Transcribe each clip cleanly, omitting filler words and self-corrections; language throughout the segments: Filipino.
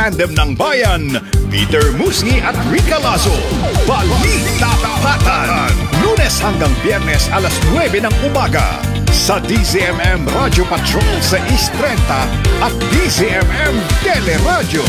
tandem ng bayan, Peter Musi at Rica Lazo. Balita Tapatan, Lunes hanggang Biyernes alas 9 ng umaga sa DZMM Radio Patrol sa East 30 at DZMM Teleradyo.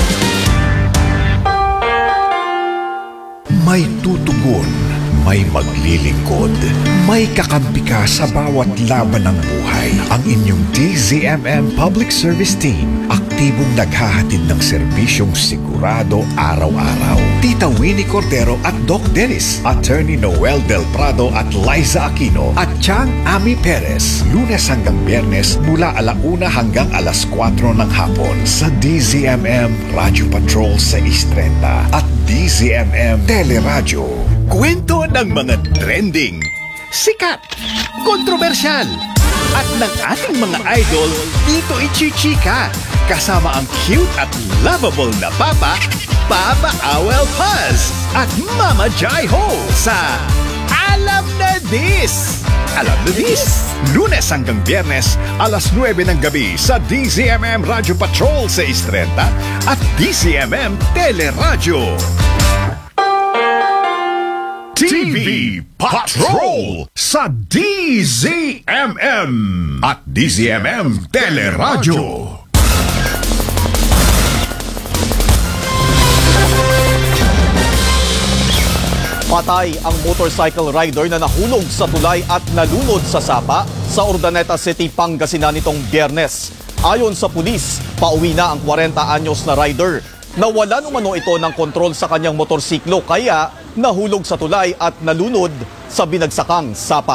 May tutugon, may maglilingkod, may kakampi ka sa bawat laban ng buhay. Ang inyong DZMM Public Service Team, aktibong naghahatid ng serbisyong sigurado araw-araw. Tita Winnie Cordero at Doc Dennis, Attorney Noel Del Prado at Liza Aquino at Chang Ami Perez. Lunes hanggang Biyernes mula 1:00 hanggang 4:00 ng hapon sa DZMM Radio Patrol sa East 30 at DZMM Teleradyo. Kwento ng mga trending, sikat, kontrobersyal, at ng ating mga idol dito ichichika kasama ang cute at lovable na Papa, Papa Awel Paz at Mama Jai Ho sa Alam na This! Alam na This! Lunes hanggang Biyernes, alas 9 ng gabi sa DZMM Radio Patrol sa East 30 at DZMM Teleradyo. TV Patrol sa DZMM at DZMM Teleradyo. Patay ang motorcycle rider na nahulog sa tulay at nalunod sa sapa sa Urdaneta City, Pangasinan nitong Biyernes. Ayon sa pulis, pauwi na ang 40 anyos na rider. Nawalan umano ito ng kontrol sa kanyang motorsiklo kaya nahulog sa tulay at nalunod sa binagsakang sapa.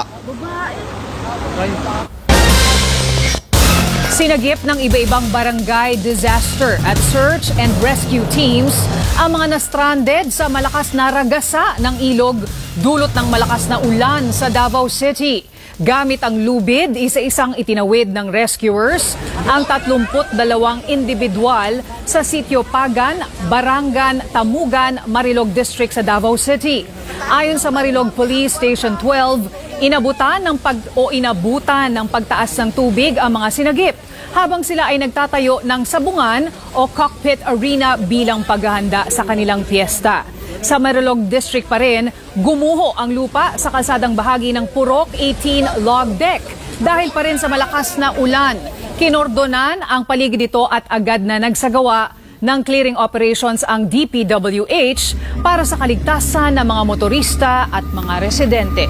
Sinagip ng iba-ibang barangay disaster at search and rescue teams ang mga na-stranded sa malakas na ragasa ng ilog dulot ng malakas na ulan sa Davao City. Gamit ang lubid, isa-isang itinawid ng rescuers ang 32 individual sa Sitio Pagan, Barangan, Tamugan, Marilog District sa Davao City. Ayon sa Marilog Police Station 12, inabutan ng pagtaas ng tubig ang mga sinagip habang sila ay nagtatayo ng sabungan o cockpit arena bilang paghahanda sa kanilang piyesta. Sa Marilog District pa rin, gumuho ang lupa sa kalsadang bahagi ng Purok 18 Log Deck dahil pa rin sa malakas na ulan. Kinordonan ang paligid nito at agad na nagsagawa ng clearing operations ang DPWH para sa kaligtasan ng mga motorista at mga residente.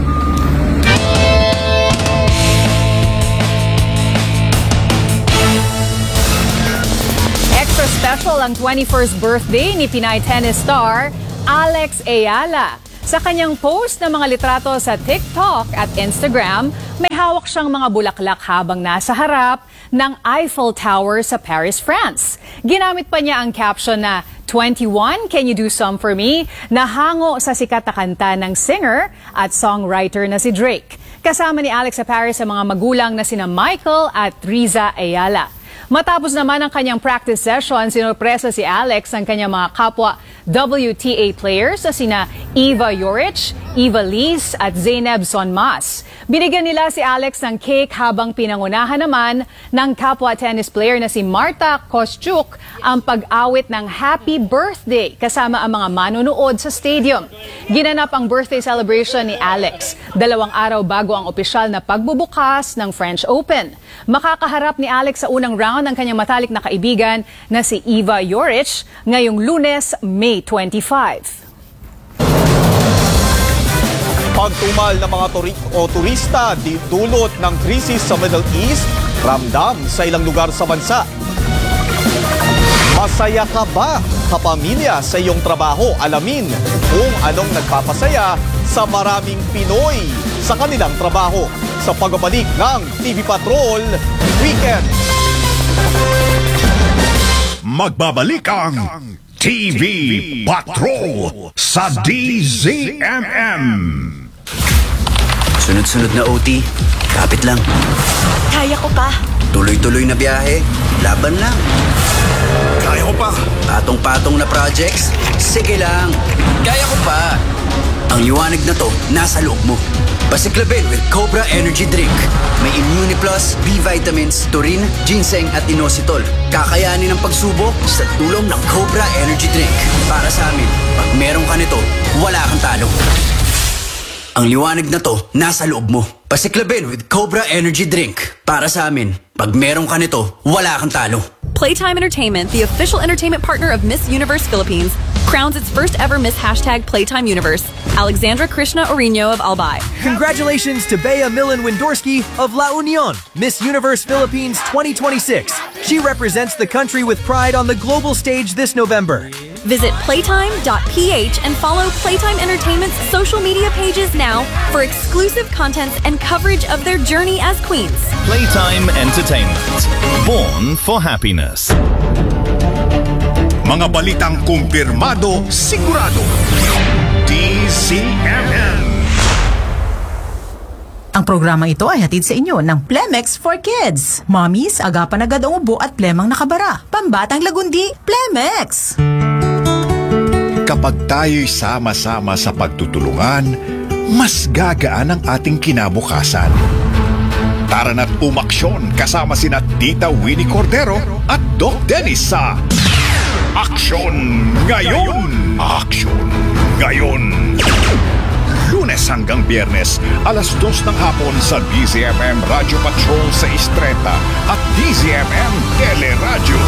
Extra special ang 21st birthday ni Pinay tennis star Alex Ayala. Sa kanyang post ng mga litrato sa TikTok at Instagram, may hawak siyang mga bulaklak habang nasa harap ng Eiffel Tower sa Paris, France. Ginamit pa niya ang caption na 21, Can You Do Some For Me? Na hango sa sikat na kanta ng singer at songwriter na si Drake. Kasama ni Alex sa Paris sa mga magulang na sina Michael at Riza Ayala. Matapos naman ang kanyang practice session, sinurpresa si Alex ang kanyang mga kapwa WTA players na sina Eva Yorich, Eva Liz at Zainab Sonmas. Binigyan nila si Alex ng cake habang pinangunahan naman ng kapwa tennis player na si Marta Kostyuk ang pag-awit ng Happy Birthday kasama ang mga manonood sa stadium. Ginanap ang birthday celebration ni Alex 2 araw bago ang opisyal na pagbubukas ng French Open. Makakaharap ni Alex sa unang round ang kanyang matalik na kaibigan na si Eva Yorich ngayong Lunes, May 25. Pagtumal ng mga turista dulot ng krisis sa Middle East, ramdam sa ilang lugar sa bansa. Masaya ka ba, kapamilya, sa iyong trabaho? Alamin kung anong nagpapasaya sa maraming Pinoy sa kanilang trabaho sa pagbabalik ng TV Patrol Weekend. Magbabalik ang TV Patrol sa DZMM. Sunod-sunod na OT, kapit lang. Kaya ko pa. Tuloy-tuloy na biyahe, laban lang. Kaya ko pa. Patong-patong na projects, sige lang. Kaya ko pa. Ang liwanag na to, nasa loob mo. Pasiklabin with Cobra Energy Drink. May Immuniplus, B vitamins, taurine, ginseng at inositol. Kakayanin ang pagsubok sa tulong ng Cobra Energy Drink. Para sa amin, pag meron ka nito, wala kang talo. Ang liwanag na to, nasa loob mo. Pasiklabin with Cobra Energy Drink. Para sa amin, pag meron ka nito, wala kang talo. Playtime Entertainment, the official entertainment partner of Miss Universe Philippines, crowns its first ever Miss #Playtime Universe, Alexandra Krishna Orino of Albay. Congratulations to Bea Millen Windorski of La Union, Miss Universe Philippines 2026. She represents the country with pride on the global stage this November. Visit playtime.ph and follow Playtime Entertainment's social media pages now for exclusive contents and coverage of their journey as queens. Playtime Entertainment. Born for happiness. Mga balitang kumpirmado, sigurado. DZMM. Ang programa ito ay hatid sa inyo ng Plemex for Kids. Mommies, agapan agad ang ubo at plemang nakabara. Pambatang lagundi, Plemex! Kapag tayo'y sama-sama sa pagtutulungan, mas gagaan ang ating kinabukasan. Tara na't umaksyon kasama sina Tita Winnie Cordero at Doc Dennis sa Aksyon Ngayon! Aksyon Ngayon! Lunes hanggang Biyernes, alas 2 ng hapon sa DZMM Radio Patrol sa Istreta at DZMM Teleradio.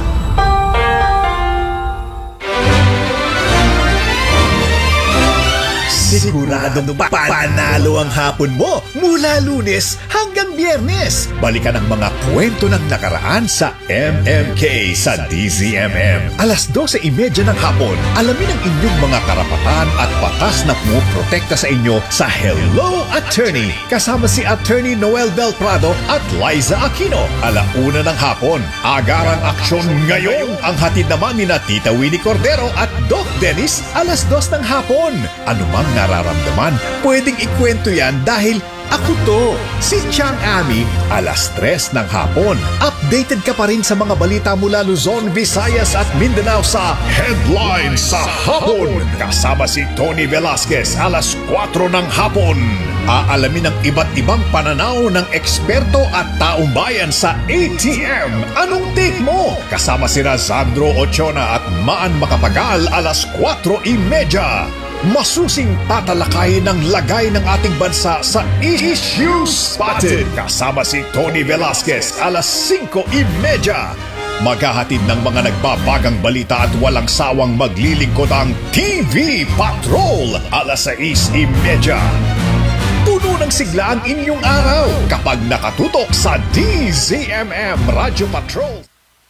Siguradong panalo ang hapon mo mula Lunes hanggang Biyernes. Balikan ang mga kwento ng nakaraan sa MMK sa DZMM. Alas 12:30 ng hapon, alamin ang inyong mga karapatan at batas na pumuprotekta sa inyo sa Hello Attorney. Kasama si Attorney Noel Del Prado at Liza Aquino. 1:00 ng hapon, agarang aksyon ngayon. Ang hatid naman ni na Tita Winnie Cordero at Doc Dennis, alas 2 ng hapon. Anumang nararamdaman, pwedeng ikwento yan dahil ako to, si Chang Ami, alas 3 ng hapon. Updated ka pa rin sa mga balita mula Luzon, Visayas at Mindanao sa Headlines sa Hapon. Kasama si Tony Velasquez, alas 4 ng hapon. Aalamin ang iba't ibang pananaw ng eksperto at taong bayan sa ATM. Anong take mo? Kasama sina Sandro Ochona at Maan Makapagal, alas 4:30. Masusing tatalakayin ng lagay ng ating bansa sa Issue Spotted. Kasama si Tony Velasquez, alas 5:30. Maghahatid ng mga nagbabagang balita at walang sawang maglilingkod ang TV Patrol, alas 6:30. Puno ng sigla ang inyong araw kapag nakatutok sa DZMM Radio Patrol.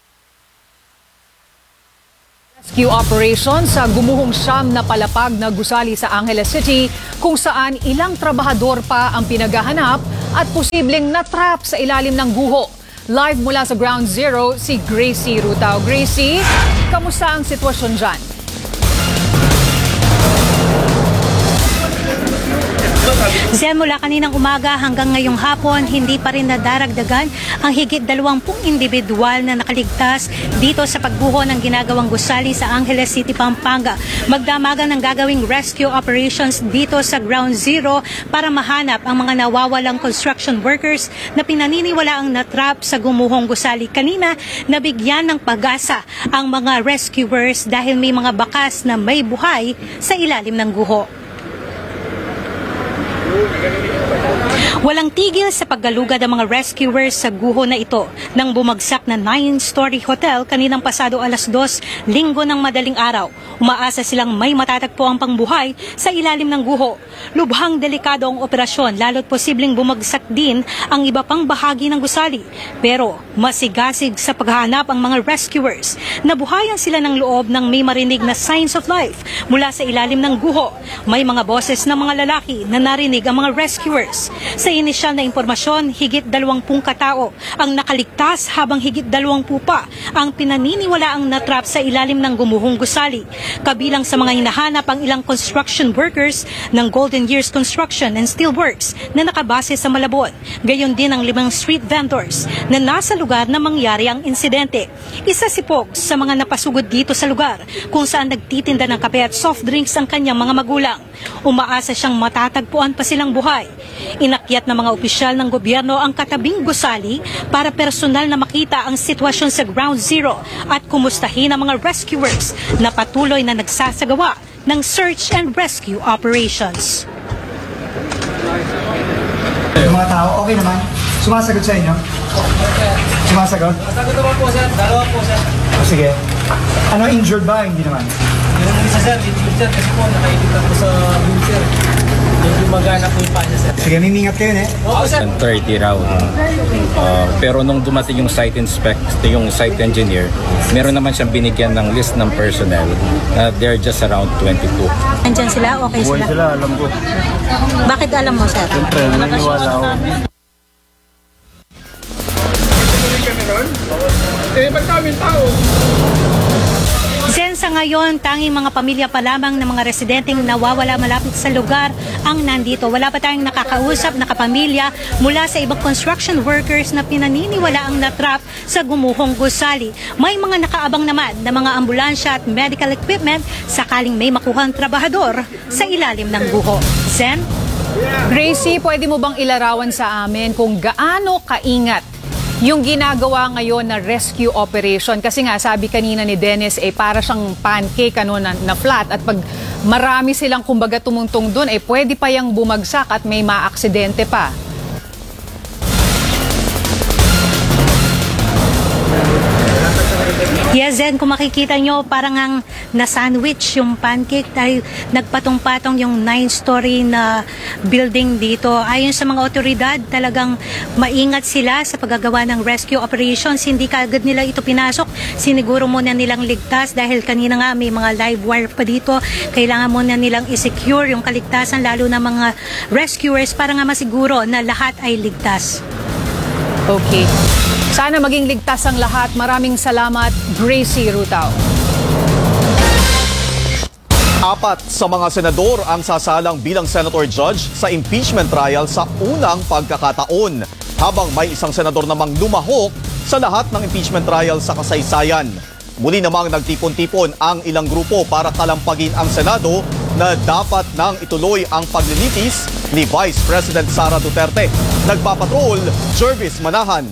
Rescue operation sa gumuhong siyam na palapag na gusali sa Angeles City kung saan ilang trabahador pa ang pinaghahanap at posibleng natrap sa ilalim ng guho. Live mula sa Ground Zero, si Gracie Rutao. Gracie, kamusta ang sitwasyon dyan? Zen, mula kaninang umaga hanggang ngayong hapon, hindi pa rin nadaragdagan ang higit 20 individual na nakaligtas dito sa pagguho ng ginagawang gusali sa Angeles City, Pampanga. Magdamagan ng gagawing rescue operations dito sa Ground Zero para mahanap ang mga nawawalang construction workers na pinaniniwalaang natrap sa gumuhong gusali. Kanina, nabigyan ng pag-asa ang mga rescuers dahil may mga bakas na may buhay sa ilalim ng guho. Walang tigil sa paggalugad ang mga rescuers sa guho na ito nang bumagsak na 9-story hotel kaninang pasado alas 2 linggo ng madaling araw. Umaasa silang may matatagpo ang pangbuhay sa ilalim ng guho. Lubhang delikado ang operasyon lalo't posibleng bumagsak din ang iba pang bahagi ng gusali. Pero masigasig sa paghahanap ang mga rescuers. Nabuhayan sila ng loob nang may marinig na signs of life mula sa ilalim ng guho. May mga boses ng mga lalaki na narinig ang mga rescuers. Sa Sa inisyal na impormasyon, higit 20 katao ang nakaligtas habang higit 20 pa ang pinaniniwalaang natrap sa ilalim ng gumuhong gusali. Kabilang sa mga hinahanap ang ilang construction workers ng Golden Years Construction and Steelworks na nakabase sa Malabon. Gayon din ang 5 street vendors na nasa lugar na mangyari ang insidente. Isa si Pogs sa mga napasugod dito sa lugar kung saan nagtitinda ng kape at soft drinks ang kanyang mga magulang. Umaasa siyang matatagpuan pa silang buhay. Inakyat ng mga opisyal ng gobyerno ang katabing gusali para personal na makita ang sitwasyon sa Ground Zero at kumustahin ang mga rescuers na patuloy na nagsasagawa ng search and rescue operations. Yung mga tao, okay naman? Sumasagot sa inyo? Sumasagot? Sumasagot naman po, sir. Dalawa po, sir. O sige. Ano, injured ba? Hindi naman. Yung isa, sir, injured, sir. Kasi po, nakaibig ako sa wheelchair. Yung magana po yung panya, sir. Sige, mimingat kayo, eh. Oo, sir. 30 raw. Pero nung dumating yung site yung site engineer, meron naman siyang binigyan ng list ng personnel. They're just around 22. Andyan sila? Okay sila? Buhay sila, alam ko. Bakit alam mo, sir? Siyempre, naniniwala ako. Ba't kaming tao? Sen, sa ngayon, tanging mga pamilya pa lamang ng mga residenteng nawawala malapit sa lugar ang nandito. Wala pa tayong nakakausap na kapamilya mula sa ibang construction workers na pinaniniwala ang natrap sa gumuhong gusali. May mga nakaabang naman na mga ambulansya at medical equipment sakaling may makuhang trabahador sa ilalim ng guho. Sen? Gracie, pwede mo bang ilarawan sa amin kung gaano kaingat yung ginagawa ngayon na rescue operation? Kasi nga, sabi kanina ni Dennis, para siyang pancake na flat. At pag marami silang kumbaga tumungtong doon, pwede pa yung bumagsak at may maaksidente pa. Yes, Zen, kung makikita nyo, parang ang na-sandwich yung pancake dahil nagpatong-patong yung 9-story na building dito. Ayon sa mga otoridad, talagang maingat sila sa paggagawa ng rescue operations. Hindi kaagad nila ito pinasok. Siniguro muna nilang ligtas dahil kanina nga may mga live wire pa dito. Kailangan muna nilang i-secure yung kaligtasan lalo na mga rescuers para nga masiguro na lahat ay ligtas. Okay. Sana maging ligtas ang lahat. Maraming salamat, Gracie Rutao. 4 sa mga senador ang sasalang bilang senator judge sa impeachment trial sa unang pagkakataon, habang may isang senador namang lumahok sa lahat ng impeachment trial sa kasaysayan. Muli namang nagtipon-tipon ang ilang grupo para kalampagin ang Senado na dapat nang ituloy ang paglilitis ni Vice President Sara Duterte. Nagpapatrol, Jervis Manahan.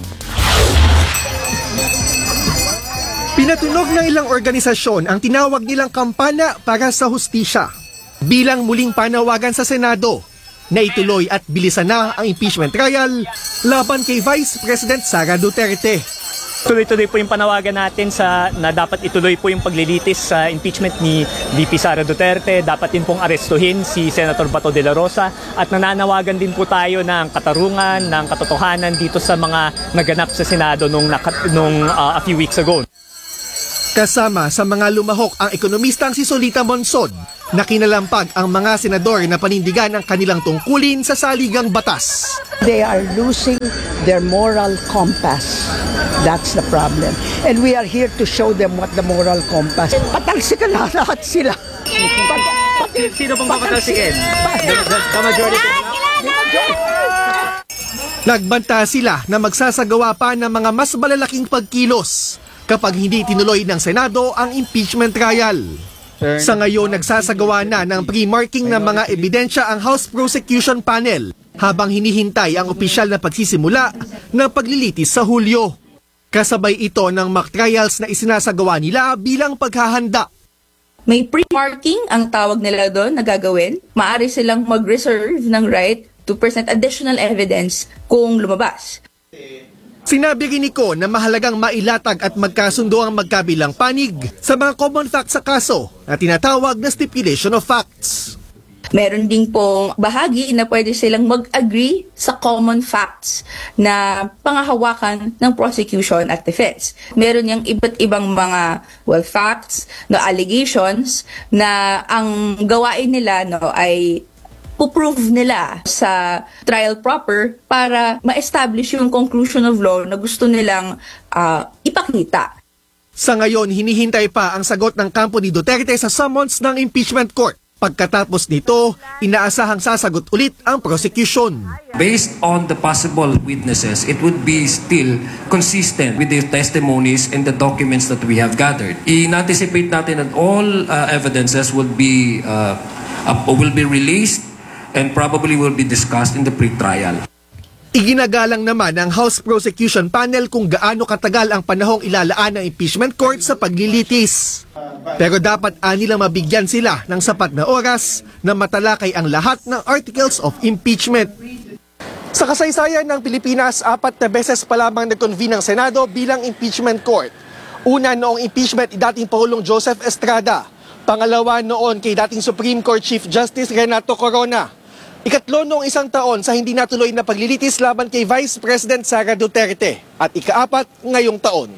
Pinatunog ng ilang organisasyon ang tinawag nilang kampanya para sa hustisya bilang muling panawagan sa Senado na ituloy at bilisan na ang impeachment trial laban kay Vice President Sara Duterte. Tuloy-tuloy po yung panawagan natin na dapat ituloy po yung paglilitis sa impeachment ni VP Sara Duterte. Dapat din pong arestuhin si Senator Bato de la Rosa at nananawagan din po tayo ng katarungan, ng katotohanan dito sa mga naganap sa Senado nung a few weeks ago. Kasama sa mga lumahok ang ekonomistang si Solita Monsod na kinalampag ang mga senador na panindigan ang kanilang tungkulin sa saligang batas. They are losing their moral compass. That's the problem. And we are here to show them what the moral compass. Patalsikan na lahat sila. Sino pong papatalsikin? The majority. Nagbanta sila na magsasagawa pa ng mga mas malalaking pagkilos kapag hindi tinuloy ng Senado ang impeachment trial. Sa ngayon, nagsasagawa na ng pre-marking ng mga ebidensya ang House Prosecution Panel habang hinihintay ang opisyal na pagsisimula ng paglilitis sa Hulyo. Kasabay ito ng mock trials na isinasagawa nila bilang paghahanda. May pre-marking ang tawag nila doon na gagawin. Maaari silang mag-reserve ng right to present additional evidence kung lumabas. Sinabi rin ni Ko na mahalagang mailatag at magkasundo ang magkabilang panig sa mga common facts sa kaso na tinatawag na stipulation of facts. Meron din pong bahagi na pwede silang mag-agree sa common facts na pangahawakan ng prosecution at defense. Meron yung iba't ibang mga facts, allegations na ang gawain nila ay puprove nila sa trial proper para ma-establish yung conclusion of law na gusto nilang ipakita. Sa ngayon, hinihintay pa ang sagot ng kampo ni Duterte sa summons ng impeachment court. Pagkatapos nito, inaasahang sasagot ulit ang prosecution. Based on the possible witnesses, it would be still consistent with the testimonies and the documents that we have gathered. In-anticipate natin that all evidences will be released and probably will be discussed in the pre-trial. Iginagalang naman ng House Prosecution Panel kung gaano katagal ang panahong ilalaan ng impeachment court sa paglilitis. Pero dapat nilang mabigyan sila ng sapat na oras na matalakay ang lahat ng articles of impeachment. Sa kasaysayan ng Pilipinas, 4 na beses pa lamang nag-convene ang Senado bilang impeachment court. Una noong impeachment ni dating Pangulong Joseph Estrada. Pangalawa noon kay dating Supreme Court Chief Justice Renato Corona. Ikatlo noong isang taon sa hindi natuloy na paglilitis laban kay Vice President Sara Duterte. At ikaapat ngayong taon.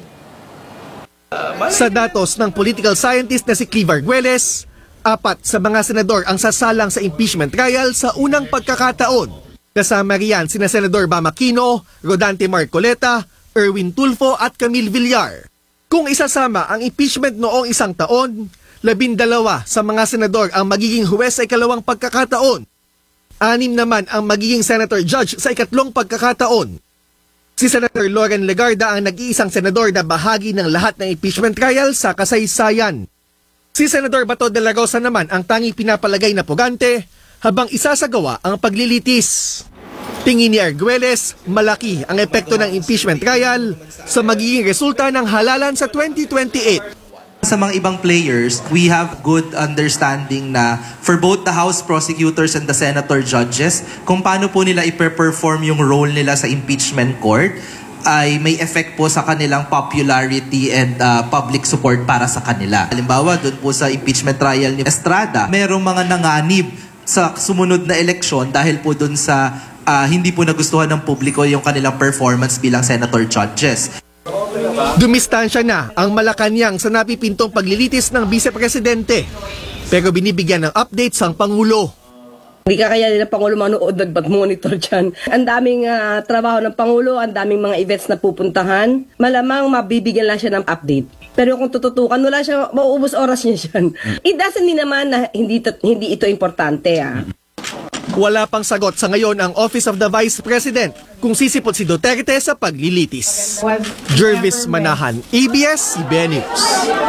Sa datos ng political scientist na si Clive Arguelles, 4 sa mga senador ang sasalang sa impeachment trial sa unang pagkakataon. Kasama riyan sina Senador Bam Aquino, Rodante Marcoleta, Erwin Tulfo at Camille Villar. Kung isasama ang impeachment noong isang taon, 12 sa mga senador ang magiging huwes sa ikalawang pagkakataon. 6 naman ang magiging senator judge sa ikatlong pagkakataon. Si Senator Loren Legarda ang nag-iisang senador na bahagi ng lahat ng impeachment trial sa kasaysayan. Si Senador Bato de la Rosa naman ang tanging pinapalagay na pugante habang isasagawa ang paglilitis. Tingin ni Arguelles, malaki ang epekto ng impeachment trial sa magiging resulta ng halalan sa 2028. Sa mga ibang players, we have good understanding na for both the House prosecutors and the Senator judges, kung paano po nila i-perform yung role nila sa impeachment court, ay may effect po sa kanilang popularity and public support para sa kanila. Halimbawa, doon po sa impeachment trial ni Estrada, merong mga nanganib sa sumunod na eleksyon dahil po doon sa hindi po nagustuhan ng publiko yung kanilang performance bilang Senator judges. Dumistansya na ang Malacanang sa napipintong paglilitis ng Vice-Presidente. Pero binibigyan ng updates ang Pangulo. Hindi kakayanin ng Pangulo manood, nag-monitor dyan. Ang daming trabaho ng Pangulo, ang daming mga events na pupuntahan. Malamang mabibigyan lang siya ng update. Pero kung tututukan, wala siya, mauubos oras niya dyan. It doesn't mean naman na hindi ito importante. Wala pang sagot sa ngayon ang Office of the Vice President kung sisipot si Duterte sa paglilitis. Jervis Manahan, ABS-CBN News.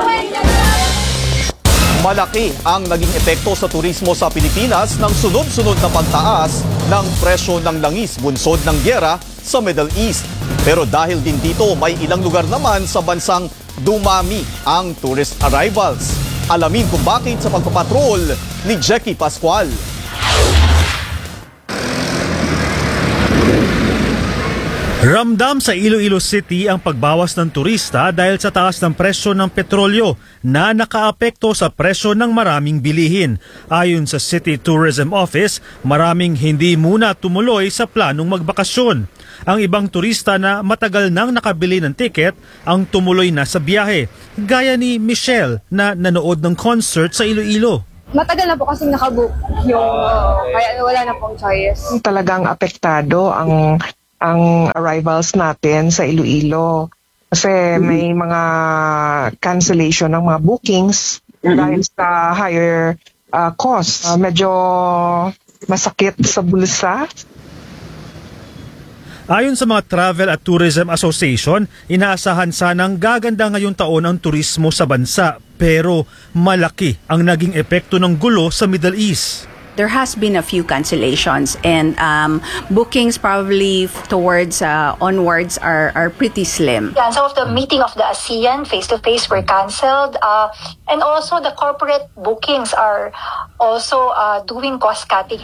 Malaki ang naging epekto sa turismo sa Pilipinas ng sunod-sunod na pagtaas ng presyo ng langis bunsod ng giyera sa Middle East. Pero dahil din dito, may ilang lugar naman sa bansang dumami ang tourist arrivals. Alamin kung bakit sa pagpapatrol ni Jackie Pascual. Ramdam sa Iloilo City ang pagbawas ng turista dahil sa taas ng presyo ng petrolyo na nakaapekto sa presyo ng maraming bilihin. Ayon sa City Tourism Office, maraming hindi muna tumuloy sa planong magbakasyon. Ang ibang turista na matagal nang nakabili ng tiket ang tumuloy na sa biyahe, gaya ni Michelle na nanood ng concert sa Iloilo. Matagal na po kasi nakabook yung kaya wala na pong choice. Talagang apektado ang arrivals natin sa Iloilo. Kasi may mga cancellation ng mga bookings dahil sa higher cost. Medyo masakit sa bulsa. Ayon sa mga Travel at Tourism Association, inaasahan sanang gaganda ngayong taon ang turismo sa bansa. Pero malaki ang naging epekto ng gulo sa Middle East. There has been a few cancellations and bookings probably towards onwards are pretty slim. Yeah, some of the meeting of the ASEAN face-to-face were cancelled and also the corporate bookings are also doing cost-cutting.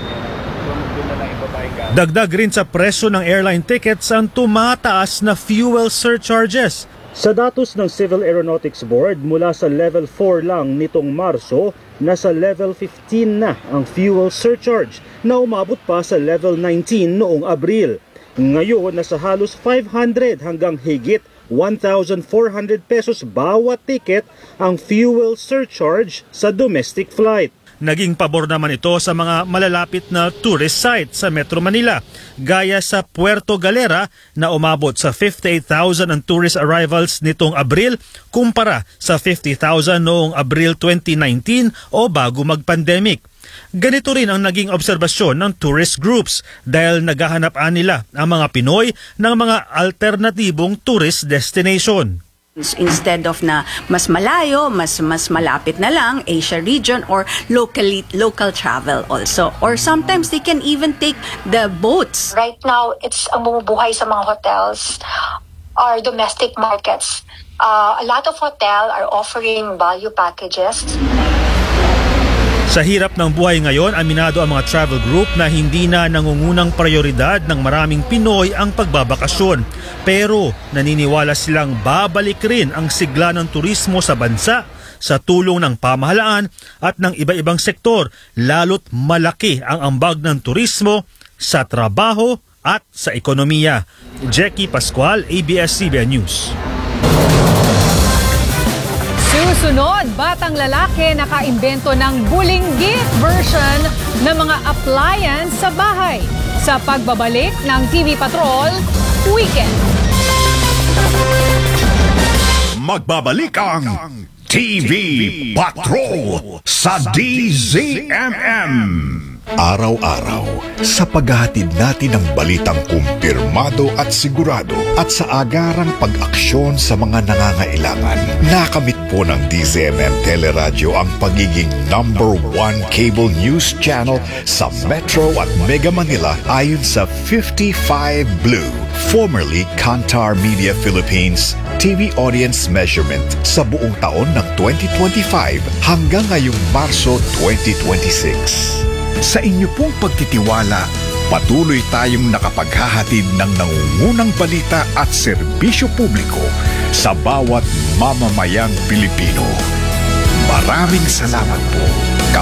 Dagdag rin sa presyo ng airline tickets ang tumataas na fuel surcharges. Sa datos ng Civil Aeronautics Board, mula sa level 4 lang nitong Marso, nasa level 15 na ang fuel surcharge na umabot pa sa level 19 noong Abril. Ngayon, nasa halos 500 hanggang higit 1,400 pesos bawat ticket ang fuel surcharge sa domestic flight. Naging pabor naman ito sa mga malalapit na tourist site sa Metro Manila, gaya sa Puerto Galera na umabot sa 58,000 ang tourist arrivals nitong Abril kumpara sa 50,000 noong Abril 2019 o bago mag-pandemic. Ganito rin ang naging obserbasyon ng tourist groups dahil naghahanap nila ang mga Pinoy ng mga alternatibong tourist destination. Instead of na mas malayo, mas malapit na lang, Asia region or local travel also. Or sometimes they can even take the boats. Right now, it's ang bumubuhay sa mga hotels are domestic markets. A lot of hotel are offering value packages. Sa hirap ng buhay ngayon, aminado ang mga travel group na hindi na nangungunang prioridad ng maraming Pinoy ang pagbabakasyon. Pero naniniwala silang babalik rin ang sigla ng turismo sa bansa sa tulong ng pamahalaan at ng iba-ibang sektor, lalo't malaki ang ambag ng turismo sa trabaho at sa ekonomiya. Jackie Pascual, ABS-CBN News. Susunod, batang lalaki nakaimbento ng bulinggit version ng mga appliance sa bahay. Sa pagbabalik ng TV Patrol Weekend. Magbabalik ang TV Patrol sa DZMM. Araw-araw, sa paghahatid natin ng balitang kumpirmado at sigurado at sa agarang pag-aksyon sa mga nangangailangan, nakamit po ng DZMM Teleradyo ang pagiging #1 cable news channel sa Metro at Mega Manila ayon sa 55 Blue, formerly Kantar Media Philippines, TV audience measurement sa buong taon ng 2025 hanggang ngayong Marso 2026. Sa inyo pong pagtitiwala, patuloy tayong nakapaghahatid ng nangungunang balita at serbisyo publiko sa bawat mamamayang Pilipino. Maraming salamat po.